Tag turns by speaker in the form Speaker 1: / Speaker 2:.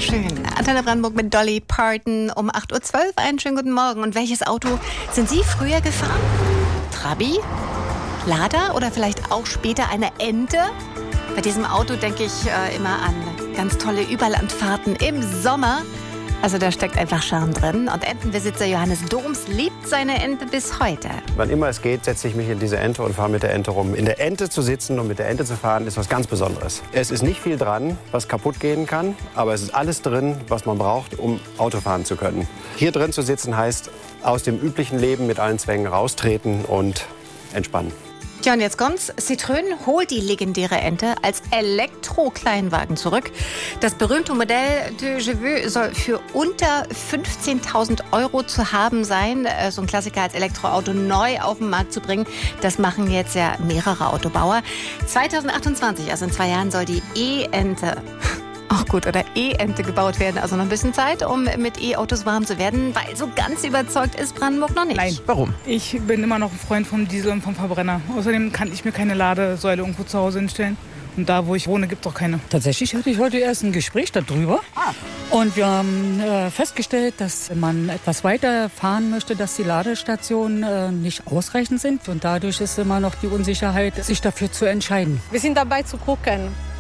Speaker 1: Schön. Antenne Brandenburg mit Dolly Parton um 8.12 Uhr. Einen schönen guten Morgen. Und welches Auto sind Sie früher gefahren? Trabi? Lada oder vielleicht auch später eine Ente? Bei diesem Auto denke ich immer an ganz tolle Überlandfahrten im Sommer. Also da steckt einfach Charme drin. Und Entenbesitzer Johannes Doms liebt seine Ente bis heute.
Speaker 2: Wann immer es geht, setze ich mich in diese Ente und fahre mit der Ente rum. In der Ente zu sitzen und mit der Ente zu fahren, ist was ganz Besonderes. Es ist nicht viel dran, was kaputt gehen kann, aber es ist alles drin, was man braucht, um Auto fahren zu können. Hier drin zu sitzen heißt, aus dem üblichen Leben mit allen Zwängen raustreten und entspannen.
Speaker 1: Tja, und jetzt kommt's. Citroën holt die legendäre Ente als Elektro-Kleinwagen zurück. Das berühmte Modell de Jeveux soll für unter 15.000 € zu haben sein. So ein Klassiker als Elektroauto neu auf den Markt zu bringen, das machen jetzt ja mehrere Autobauer. 2028, also in 2 Jahren, soll die E-Ente... Auch gut, oder E-Ente gebaut werden. Also noch ein bisschen Zeit, um mit E-Autos warm zu werden, weil so ganz überzeugt ist Brandenburg noch nicht.
Speaker 3: Nein.
Speaker 4: Warum?
Speaker 3: Ich bin immer noch ein Freund vom Diesel und vom Verbrenner. Außerdem kann ich mir keine Ladesäule irgendwo zu Hause hinstellen. Und da, wo ich wohne, gibt es auch keine.
Speaker 5: Tatsächlich hatte ich heute erst ein Gespräch darüber. Und wir haben festgestellt, dass wenn man etwas weiter fahren möchte, dass die Ladestationen nicht ausreichend sind. Und dadurch ist immer noch die Unsicherheit, sich dafür zu entscheiden.
Speaker 6: Wir sind dabei zu gucken.